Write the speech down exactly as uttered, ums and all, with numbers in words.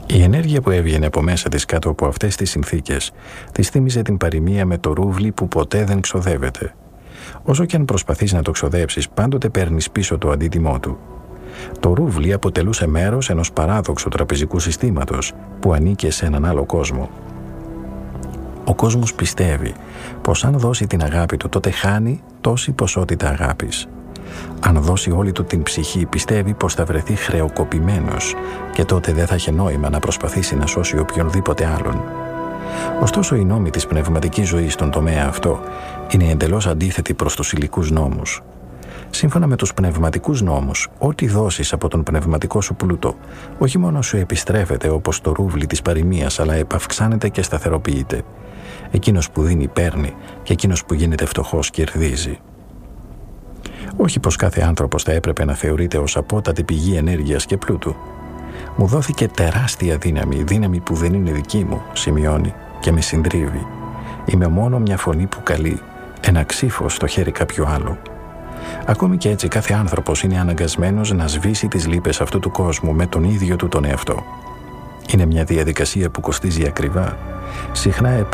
Η ενέργεια που έβγαινε από μέσα της κάτω από αυτές τις συνθήκες της θύμιζε την παροιμία με το ρούβλι που ποτέ δεν ξοδεύεται. Όσο και αν προσπαθείς να το ξοδέψεις, πάντοτε παίρνεις πίσω το αντίτιμό του. Το ρούβλι αποτελούσε μέρος ενός παράδοξου τραπεζικού συστήματος που ανήκε σε έναν άλλο κόσμο. Ο κόσμος πιστεύει πως αν δώσει την αγάπη του, τότε χάνει τόση ποσότητα αγάπης. Αν δώσει όλη του την ψυχή, πιστεύει πως θα βρεθεί χρεοκοπημένος και τότε δεν θα έχει νόημα να προσπαθήσει να σώσει οποιονδήποτε άλλον. Ωστόσο, οι νόμοι της πνευματικής ζωής στον τομέα αυτό είναι εντελώς αντίθετοι προς τους υλικούς νόμους. Σύμφωνα με τους πνευματικούς νόμους, ό,τι δώσεις από τον πνευματικό σου πλούτο, όχι μόνο σου επιστρέφεται όπως το ρούβλι της παροιμίας, αλλά επαυξάνεται και σταθεροποιείται. Εκείνος που δίνει παίρνει και εκείνος που γίνεται φτωχός κερδίζει. Όχι πως κάθε άνθρωπος θα έπρεπε να θεωρείται ως απότατη πηγή ενέργειας και πλούτου. Μου δόθηκε τεράστια δύναμη, δύναμη που δεν είναι δική μου, σημειώνει, και με συντρίβει. Είμαι μόνο μια φωνή που καλεί, ένα ξύφο στο χέρι κάποιου άλλου. Ακόμη και έτσι, κάθε άνθρωπος είναι αναγκασμένος να σβήσει τις λύπες αυτού του κόσμου με τον ίδιο του τον εαυτό. Είναι μια διαδικασία που κοστίζει ακριβά. Συχνά